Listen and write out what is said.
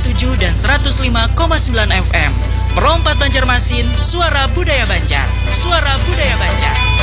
dan 105,9 FM. Perompat Banjarmasin, suara budaya Banjar. Suara budaya Banjar.